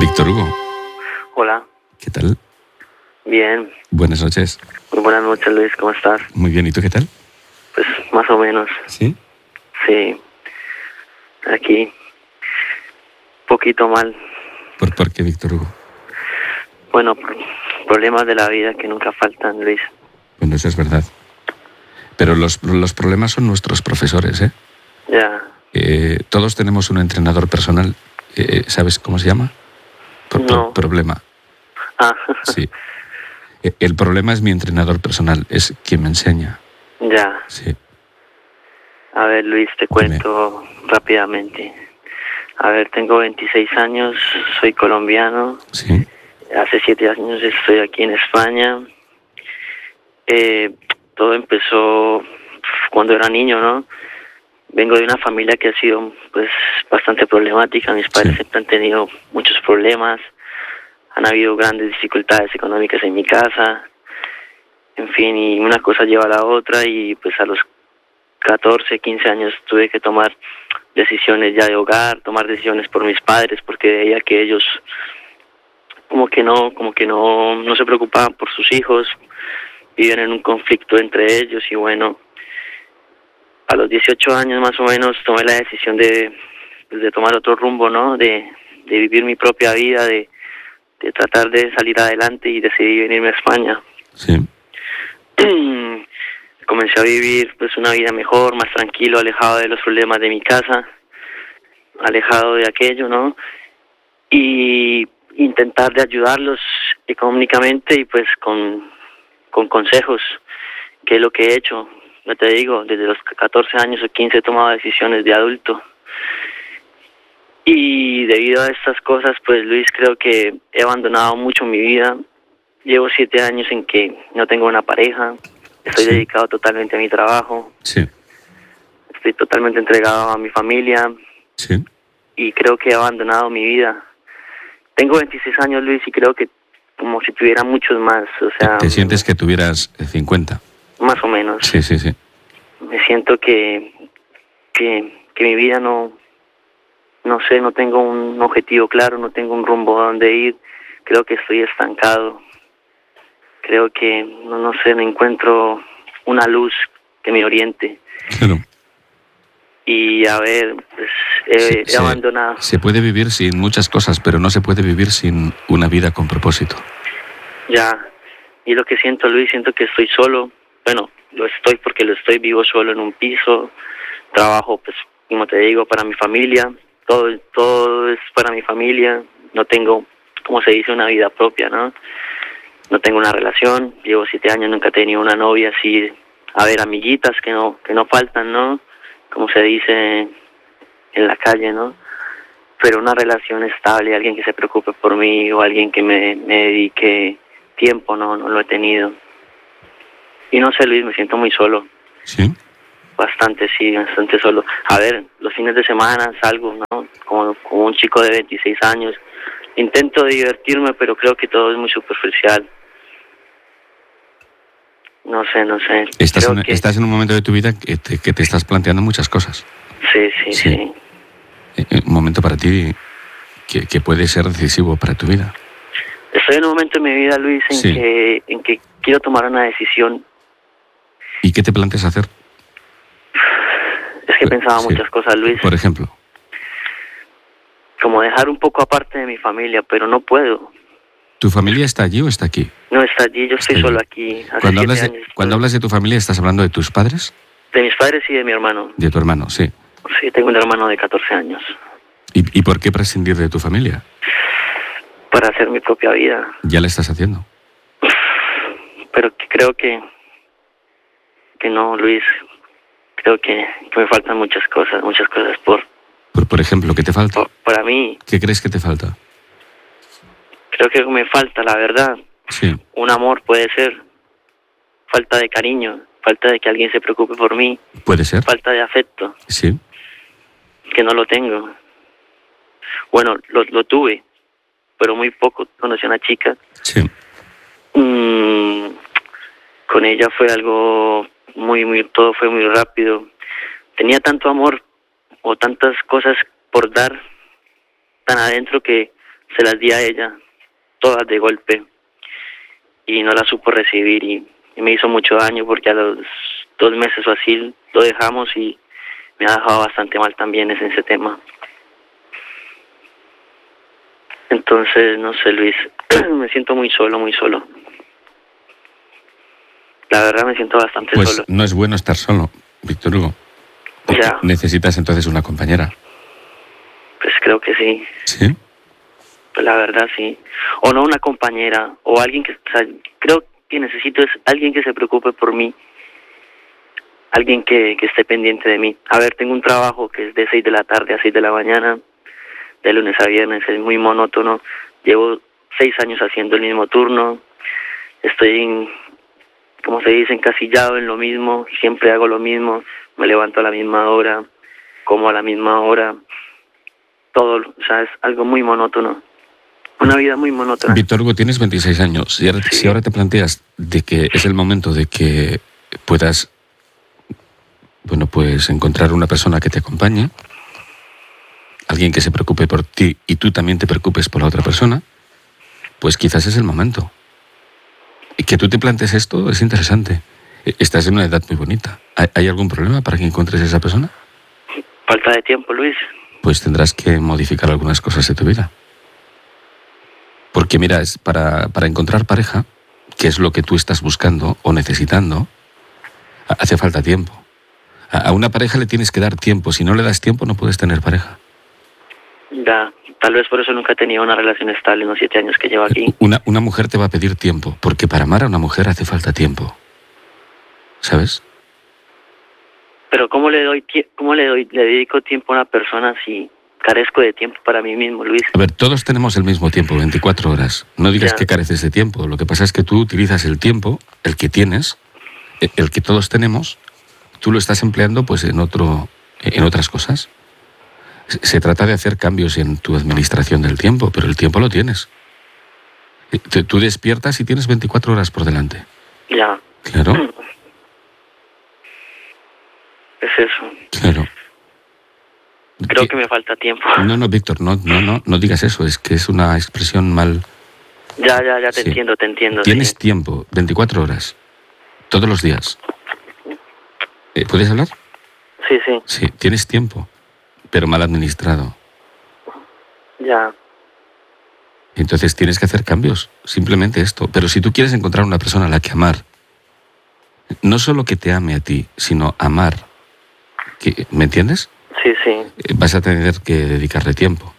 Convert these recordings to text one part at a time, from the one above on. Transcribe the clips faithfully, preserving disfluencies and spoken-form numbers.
Víctor Hugo. Hola. ¿Qué tal? Bien. Buenas noches. Muy buenas noches, Luis. ¿Cómo estás? Muy bien. ¿Y tú qué tal? Pues más o menos. ¿Sí? Sí. Aquí. Poquito mal. ¿Por, por qué, Víctor Hugo? Bueno, problemas de la vida que nunca faltan, Luis. Bueno, eso es verdad. Pero los, los problemas son nuestros profesores, ¿eh? Ya. Eh, todos tenemos un entrenador personal. Eh, ¿Sabes cómo se llama? Pro- No. Problema. Ah. Sí. El problema es mi entrenador personal, es quien me enseña. Ya. Sí. A ver, Luis, te cuento Dime. rápidamente. A ver, tengo veintiséis años, soy colombiano. Sí. Hace siete años estoy aquí en España. Eh, todo empezó cuando era niño, ¿no? Vengo de una familia que ha sido, pues, bastante problemática. Mis padres sí. siempre han tenido muchos problemas. Han habido grandes dificultades económicas en mi casa. En fin, y una cosa lleva a la otra y, pues, a los catorce, quince años tuve que tomar decisiones ya de hogar, tomar decisiones por mis padres, porque veía que ellos como que no, como que no, no se preocupaban por sus hijos, vivían en un conflicto entre ellos y bueno, a los dieciocho años más o menos tomé la decisión de, pues, de tomar otro rumbo, ¿no? De, de vivir mi propia vida, de, de tratar de salir adelante y decidí venirme a España. Sí. Comencé a vivir pues una vida mejor, más tranquilo, alejado de los problemas de mi casa, alejado de aquello, ¿no? Y intentar de ayudarlos económicamente y pues con, con consejos, que es lo que he hecho. No te digo, desde los catorce años o quince he tomado decisiones de adulto. Y debido a estas cosas, pues Luis, creo que he abandonado mucho mi vida. Llevo siete años en que no tengo una pareja. Estoy sí. dedicado totalmente a mi trabajo. Sí. Estoy totalmente entregado a mi familia. Sí. Y creo que he abandonado mi vida. Tengo veintiséis años, Luis, y creo que como si tuviera muchos más. O sea, ¿Te, te sientes que tuvieras cincuenta? Más o menos. Sí, sí, sí. Me siento que, que, que mi vida no, no sé, no tengo un objetivo claro, no tengo un rumbo a donde ir. Creo que estoy estancado. Creo que, no, no sé, no encuentro una luz que me oriente. Claro. Y a ver, pues he, se, he abandonado. Se puede vivir sin muchas cosas, pero no se puede vivir sin una vida con propósito. Ya, y lo que siento, Luis, siento que estoy solo. Bueno, lo estoy porque lo estoy, vivo solo en un piso. Trabajo, pues, como te digo, para mi familia. Todo, todo es para mi familia. No tengo, como se dice, una vida propia, ¿no? No tengo una relación. Llevo siete años, nunca he tenido una novia así. A ver, amiguitas que no, que no faltan, ¿no? Como se dice en la calle, ¿no? Pero una relación estable, alguien que se preocupe por mí o alguien que me, me dedique tiempo, no, no lo he tenido. Y no sé, Luis, me siento muy solo. ¿Sí? Bastante, sí, bastante solo. A ver, los fines de semana salgo, ¿no? Como, como un chico de veintiséis años. Intento divertirme, pero creo que todo es muy superficial. No sé, no sé. Estás, creo en, que... estás en un momento de tu vida que te, que te estás planteando muchas cosas. Sí, sí, sí. sí. Un momento para ti que, que puede ser decisivo para tu vida. Estoy en un momento en mi vida, Luis, en, sí. que, en que quiero tomar una decisión. ¿Y qué te planteas hacer? Es que pensaba sí. muchas cosas, Luis. Por ejemplo. Como dejar un poco aparte de mi familia, pero no puedo. ¿Tu familia está allí o está aquí? No, está allí, yo está estoy allí. solo aquí. Hace Cuando hablas, de, años, cuando hablas de tu familia, ¿estás hablando de tus padres? De mis padres y de mi hermano. De tu hermano, sí. Sí, tengo un hermano de catorce años. ¿Y, y por qué prescindir de tu familia? Para hacer mi propia vida. ¿Ya la estás haciendo? Pero que creo que... Que no, Luis. Creo que, que me faltan muchas cosas, muchas cosas por... Por, por ejemplo, ¿qué te falta? Por, para mí. ¿Qué crees que te falta? Creo que me falta, la verdad. Sí. Un amor puede ser. Falta de cariño. Falta de que alguien se preocupe por mí. Puede ser. Falta de afecto. Sí. Que no lo tengo. Bueno, lo, lo tuve, pero muy poco. Conocí a una chica. Sí. Mm, con ella fue algo muy, muy, todo fue muy rápido. Tenía tanto amor o tantas cosas por dar tan adentro que se las di a ella, todas de golpe, y no las supo recibir, y, y me hizo mucho daño porque a los dos meses o así lo dejamos y me ha dejado bastante mal también ese, ese tema. Entonces, no sé, Luis, me siento muy solo, muy solo. La verdad me siento bastante pues solo. No es bueno estar solo, Víctor Hugo. Ya. Necesitas entonces una compañera. Pues creo que sí. ¿Sí? Pues la verdad sí. O no una compañera, o alguien que, o sea, creo que necesito es alguien que se preocupe por mí. Alguien que, que esté pendiente de mí. A ver, tengo un trabajo que es de seis de la tarde a seis de la mañana, de lunes a viernes, es muy monótono. Llevo seis años haciendo el mismo turno. Estoy, en, como se dice, encasillado en lo mismo. Siempre hago lo mismo. Me levanto a la misma hora, como a la misma hora. Todo, o sea, es algo muy monótono. Una vida muy monótona. Víctor Hugo, tienes veintiséis años. Y ahora, Sí. Si ahora te planteas de que es el momento de que puedas, bueno, pues encontrar una persona que te acompañe, alguien que se preocupe por ti y tú también te preocupes por la otra persona, pues quizás es el momento. Y que tú te plantees esto es interesante. Estás en una edad muy bonita. ¿Hay, ¿hay algún problema para que encuentres a esa persona? Falta de tiempo, Luis. Pues tendrás que modificar algunas cosas de tu vida. Porque mira, es para, para encontrar pareja, que es lo que tú estás buscando o necesitando, hace falta tiempo. A, a una pareja le tienes que dar tiempo. Si no le das tiempo, no puedes tener pareja. Ya, tal vez por eso nunca he tenido una relación estable en los siete años que llevo aquí. Una, una mujer te va a pedir tiempo, porque para amar a una mujer hace falta tiempo. ¿Sabes? Pero ¿cómo le doy tie- cómo le doy le dedico tiempo a una persona si carezco de tiempo para mí mismo, Luis? A ver, todos tenemos el mismo tiempo, veinticuatro horas. No digas Ya. que careces de tiempo. Lo que pasa es que tú utilizas el tiempo, el que tienes, el que todos tenemos, tú lo estás empleando pues en otro, en otras cosas. Se trata de hacer cambios en tu administración del tiempo, pero el tiempo lo tienes. Tú despiertas y tienes veinticuatro horas por delante. Ya. Claro. Es eso. Claro. Creo ¿Qué? que me falta tiempo. No, no, Víctor, no, no, no, no digas eso. Es que es una expresión mal. Ya, ya, ya te Sí. entiendo, te entiendo. Tienes Sí. tiempo, veinticuatro horas, todos los días. Eh, ¿Puedes hablar? Sí, sí, Sí, tienes tiempo, pero mal administrado. ya. Entonces tienes que hacer cambios, simplemente esto. Pero si tú quieres encontrar una persona a la que amar, no solo que te ame a ti, sino amar, que, ¿me entiendes? Sí, sí. Eh, Vas a tener que dedicarle tiempo.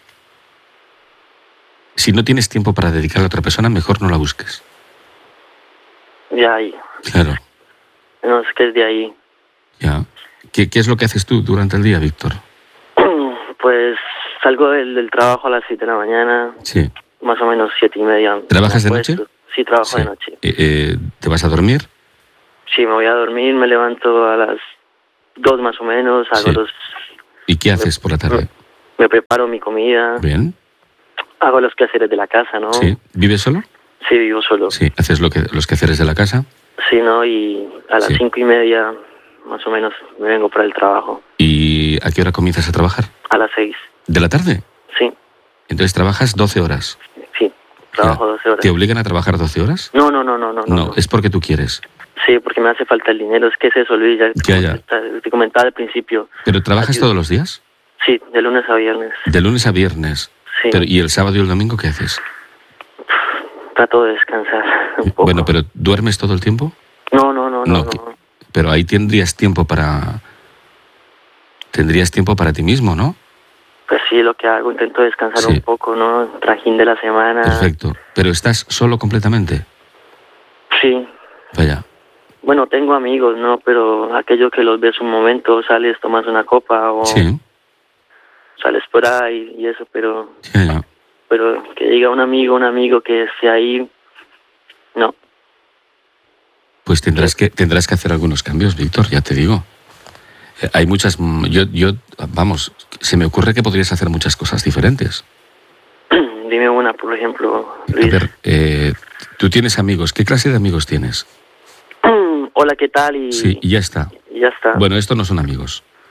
Si no tienes tiempo para dedicarle a otra persona, mejor no la busques. Ya, ahí. Claro, No, es que es de ahí. ya. ¿Qué, qué es lo que haces tú durante el día, Víctor? Pues salgo del, del trabajo a las siete de la mañana, Sí. más o menos siete y media. ¿Trabajas de Me noche? acuesto. Sí, trabajo Sí. de noche. Eh, eh, ¿Te vas a dormir? Sí, me voy a dormir, me levanto a las dos más o menos, hago Sí. los... ¿Y qué haces por la tarde? Me preparo mi comida, Bien. hago los quehaceres de la casa, ¿no? Sí. ¿Vives solo? Sí, vivo solo. Sí. ¿Haces lo que, los quehaceres de la casa? Sí, ¿no? Y a las Sí. cinco y media, más o menos, me vengo para el trabajo. ¿Y a qué hora comienzas a trabajar? A las seis. ¿De la tarde? Sí, Entonces trabajas doce horas. sí. Trabajo Ya. doce horas. ¿Te obligan a trabajar doce horas? No, no, no, no, no. No, no. es porque tú quieres. Sí, porque me hace falta el dinero. Es que es eso, Luis. Ya, Ya, ya. Te, te comentaba al principio. ¿Pero trabajas Ayuda. todos los días? Sí, de lunes a viernes. De lunes a viernes. Sí. Pero, ¿y el sábado y el domingo qué haces? Trato de descansar un poco. Bueno, pero ¿duermes todo el tiempo? No, no, no, no. No, no. que- Pero ahí tendrías tiempo para... Tendrías tiempo para ti mismo, ¿no? Pues sí, lo que hago, intento descansar Sí. un poco, ¿no? Trajín de la semana. Perfecto. ¿Pero estás solo completamente? Sí. Vaya. Bueno, tengo amigos, ¿no? Pero aquello que los ves un momento, sales, tomas una copa o Sí. sales por ahí y eso, pero Ya, ya. pero que diga un amigo, un amigo que esté ahí, no. Pues tendrás que, tendrás que hacer algunos cambios, Víctor, ya te digo. Eh, Hay muchas... mm, Yo, yo, vamos, se me ocurre que podrías hacer muchas cosas diferentes. Dime una, por ejemplo, A Luis. ver, eh, tú tienes amigos. ¿Qué clase de amigos tienes? Hola, ¿qué tal? Y, Sí, y ya está. y ya está. Bueno, estos no son amigos.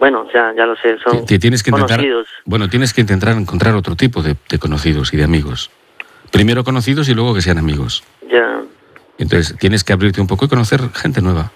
Bueno, ya, ya lo sé, son Te- te tienes que intentar, conocidos. bueno, tienes que intentar encontrar otro tipo de, de conocidos y de amigos. Primero conocidos y luego que sean amigos. Ya, Entonces tienes que abrirte un poco y conocer gente nueva.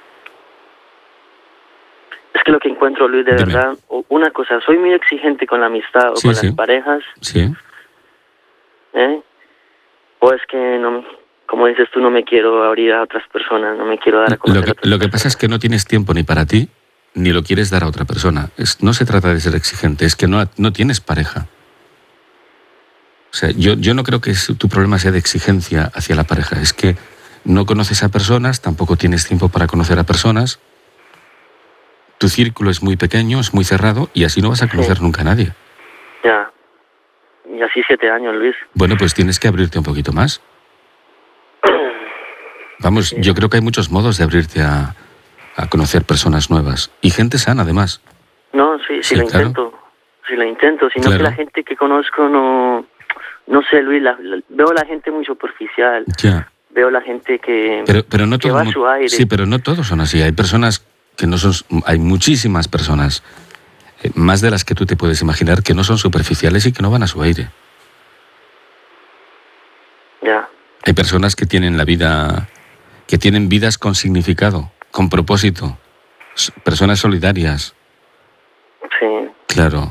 es que lo que encuentro, Luis, de Dime. verdad, o- una cosa, soy muy exigente con la amistad o Sí, con sí. las parejas, Sí. ¿eh? O es que, no, como dices tú, no me quiero abrir a otras personas, no me quiero dar a conocer Lo que, a otras lo que pasa es que no tienes tiempo ni para ti, ni lo quieres dar a otra persona. Es, no se trata de ser exigente, es que no, no tienes pareja. O sea, yo, yo no creo que es- tu problema sea de exigencia hacia la pareja. Es que no conoces a personas, tampoco tienes tiempo para conocer a personas. Tu círculo es muy pequeño, es muy cerrado, y así no vas a conocer Sí. nunca a nadie. Ya, y así siete años, Luis. Bueno, pues tienes que abrirte un poquito más. Vamos, yo creo que hay muchos modos de abrirte a, a conocer personas nuevas. Y gente sana, además. No, sí, sí, Sí, lo claro. intento, sí lo intento, sino Claro. que la gente que conozco no, no sé, Luis, la- la- veo la gente muy superficial, Ya. veo la gente que, Pero, pero no que todo va mu- a su aire. Sí, pero no todos son así. Hay personas que no son... Hay muchísimas personas, eh, más de las que tú te puedes imaginar, que no son superficiales y que no van a su aire. Ya, Hay personas que tienen la vida... que tienen vidas con significado, con propósito. S- Personas solidarias. sí. Claro.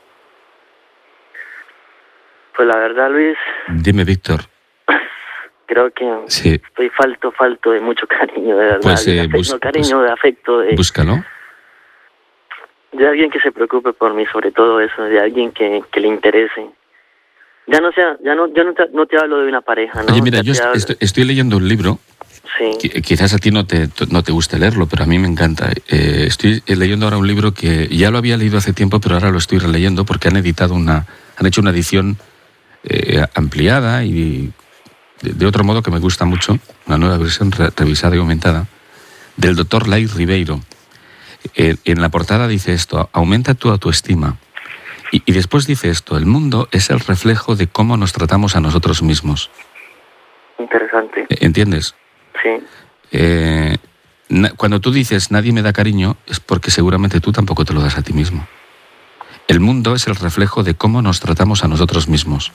Pues la verdad, Luis, Dime, Víctor. creo que Sí. estoy falto, falto de mucho cariño, de verdad. Pues, de eh, afecto, bus- no, cariño, pues- de afecto, de, Búscalo. de alguien que se preocupe por mí, sobre todo eso, de alguien que, que le interese. Ya no sea, ya no, ya no te, no te hablo de una pareja, ¿no? Oye, mira, Ya yo te est- hablo- estoy, estoy leyendo un libro. Sí, Qui- Quizás a ti no te, no te guste leerlo, pero a mí me encanta. Eh, estoy leyendo ahora un libro que ya lo había leído hace tiempo, pero ahora lo estoy releyendo porque han editado una, han hecho una edición eh, ampliada y de, de otro modo que me gusta mucho, una nueva versión re- revisada y aumentada, del doctor Lai Ribeiro. Eh, en la portada dice esto: aumenta tu autoestima. Y, y después dice esto: el mundo es el reflejo de cómo nos tratamos a nosotros mismos. interesante, Eh, ¿Entiendes? sí. Eh, na- cuando tú dices nadie me da cariño, es porque seguramente tú tampoco te lo das a ti mismo. El mundo es el reflejo de cómo nos tratamos a nosotros mismos.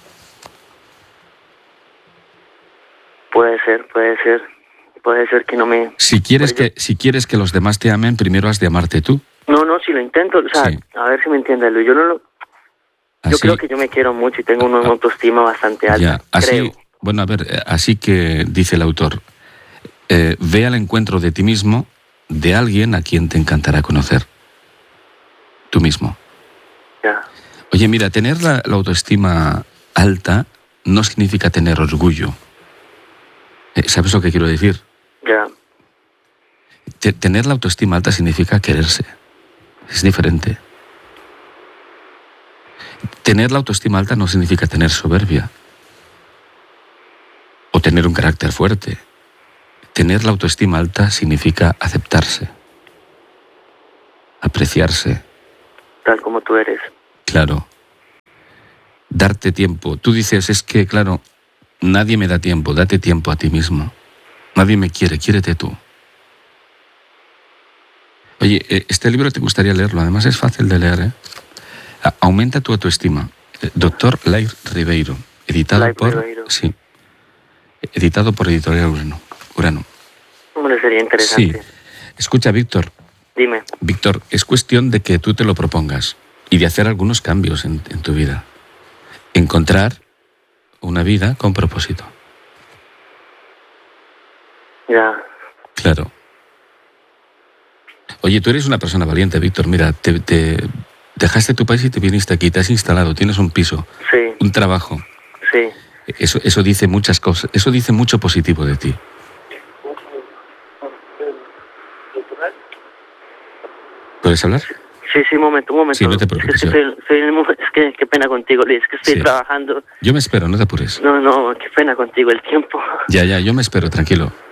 Puede ser, puede ser, puede ser que no me... Si quieres Pues yo- que, si quieres que los demás te amen, primero has de amarte tú. No, no, si lo intento, o sea, Sí. a ver si me entiendes, Luis, yo no lo... Yo Así, creo que yo me quiero mucho y tengo una Ah, autoestima bastante alta, ya, así, creo. bueno, a ver, eh, así que dice el autor, eh, ve al encuentro de ti mismo de alguien a quien te encantará conocer. Tú mismo. Ya, Oye, mira, tener la, la autoestima alta no significa tener orgullo. Eh, ¿Sabes lo que quiero decir? ya, Te- tener la autoestima alta significa quererse. Es diferente. Tener la autoestima alta no significa tener soberbia o tener un carácter fuerte. Tener la autoestima alta significa aceptarse, apreciarse, tal como tú eres. claro. Darte tiempo. Tú dices, es que, claro, nadie me da tiempo, date tiempo a ti mismo. Nadie me quiere, quiérete tú. Oye, eh, este libro te gustaría leerlo, además es fácil de leer, ¿eh? A- Aumenta tu autoestima. Eh, Doctor Lair Ribeiro, editado Lair por... Ribeiro. Sí. Editado por Editorial Urano. Urano. Hombre, sería Sí. interesante. Escucha, Víctor. Dime, Víctor, es cuestión de que tú te lo propongas y de hacer algunos cambios en, en tu vida. Encontrar una vida con propósito. ya, Claro. Oye, tú eres una persona valiente, Víctor. Mira, te, te dejaste tu país y te viniste aquí, te has instalado, tienes un piso, sí, un trabajo. sí. Eso, eso dice muchas cosas, eso dice mucho positivo de ti. ¿Puedes hablar? Sí, sí, un momento, un momento. Sí, no te Es preocupes, que, yo- estoy, estoy en el mo- es que qué pena contigo, Luis, es que estoy Sí. trabajando. Yo me espero, no te apures. No, no, qué pena contigo el tiempo. Ya, ya, yo me espero, tranquilo.